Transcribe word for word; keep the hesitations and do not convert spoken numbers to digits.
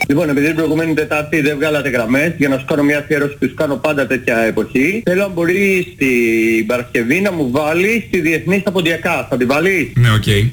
Λοιπόν, επειδή την προηγούμενη Τετάρτη δεν βγάλατε γραμμές, για να σου κάνω μια αφιέρωση που σου κάνω πάντα τέτοια εποχή, θέλω αν μπορεί στην Παρασκευή να μου βάλει στη Διεθνή στα Ποντιακά. Θα την βάλεις? Ναι, οκ. Okay.